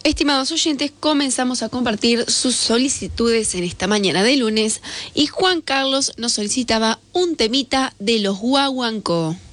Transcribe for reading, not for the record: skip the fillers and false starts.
Estimados oyentes, comenzamos a compartir sus solicitudes en esta mañana de lunes y Juan Carlos nos solicitaba un temita de los Guaguancó.